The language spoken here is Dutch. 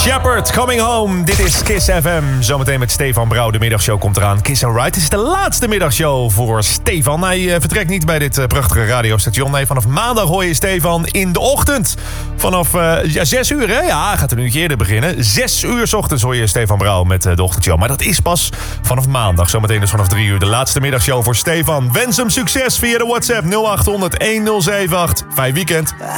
Shepherd, Coming Home. Dit is Kiss FM. Zometeen met Stefan Brouw. De middagshow komt eraan. Kiss and Ride. Het is de laatste middagshow voor Stefan. Hij vertrekt niet bij dit prachtige radiostation. Nee, vanaf maandag hoor je Stefan in de ochtend. Vanaf 6 uur, hè? Ja, gaat een uurtje eerder beginnen. 6 uur 's ochtends hoor je Stefan Brouw met de ochtendshow. Maar dat is pas vanaf maandag. Zometeen dus vanaf 3 uur de laatste middagshow voor Stefan. Wens hem succes via de WhatsApp 0800 1078. Fijn weekend.